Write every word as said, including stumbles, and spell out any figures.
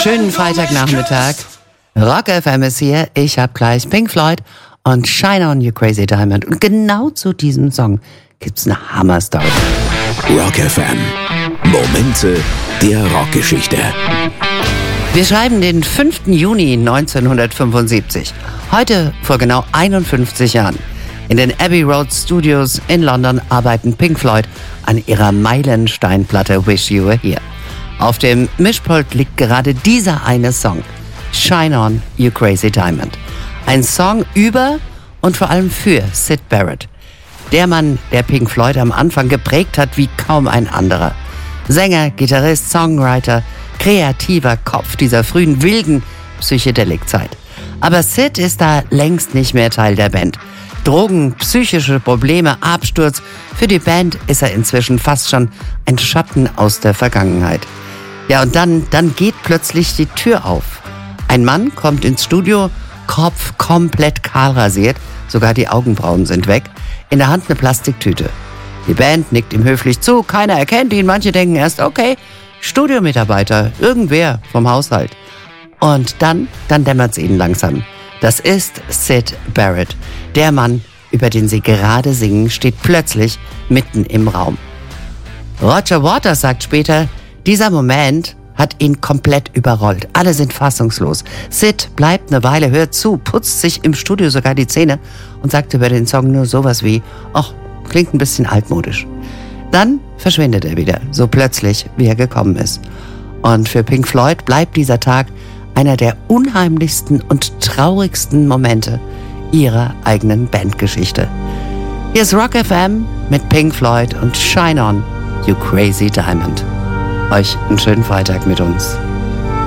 schönen Freitagnachmittag. Rock F M ist hier. Ich hab gleich Pink Floyd und Shine On You Crazy Diamond. Und genau zu diesem Song gibt's eine Hammer-Story. Rock F M. Momente der Rockgeschichte. Wir schreiben den fünften Juni neunzehnhundertfünfundsiebzig. Heute vor genau einundfünfzig Jahren. In den Abbey Road Studios in London arbeiten Pink Floyd an ihrer Meilensteinplatte Wish You Were Here. Auf dem Mischpult liegt gerade dieser eine Song, Shine On You Crazy Diamond. Ein Song über und vor allem für Syd Barrett. Der Mann, der Pink Floyd am Anfang geprägt hat wie kaum ein anderer. Sänger, Gitarrist, Songwriter, kreativer Kopf dieser frühen wilden Psychedelik-Zeit. Aber Syd ist da längst nicht mehr Teil der Band. Drogen, psychische Probleme, Absturz. Für die Band ist er inzwischen fast schon ein Schatten aus der Vergangenheit. Ja, und dann, dann geht plötzlich die Tür auf. Ein Mann kommt ins Studio, Kopf komplett kahl rasiert, sogar die Augenbrauen sind weg, in der Hand eine Plastiktüte. Die Band nickt ihm höflich zu, keiner erkennt ihn, manche denken erst, okay, Studiomitarbeiter, irgendwer vom Haushalt. Und dann, dann dämmert's ihnen langsam. Das ist Syd Barrett. Der Mann, über den sie gerade singen, steht plötzlich mitten im Raum. Roger Waters sagt später, dieser Moment hat ihn komplett überrollt. Alle sind fassungslos. Syd bleibt eine Weile, hört zu, putzt sich im Studio sogar die Zähne und sagt über den Song nur sowas wie, ach, klingt ein bisschen altmodisch. Dann verschwindet er wieder, so plötzlich, wie er gekommen ist. Und für Pink Floyd bleibt dieser Tag einer der unheimlichsten und traurigsten Momente ihrer eigenen Bandgeschichte. Hier ist Rock F M mit Pink Floyd und Shine On You Crazy Diamond. Euch einen schönen Freitag mit uns.